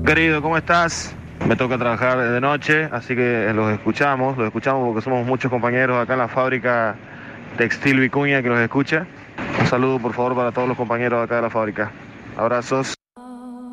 Querido, ¿cómo estás? Me toca trabajar de noche, así que los escuchamos porque somos muchos compañeros acá en la fábrica Textil Vicuña que los escucha. Un saludo por favor para todos los compañeros acá de la fábrica. Abrazos.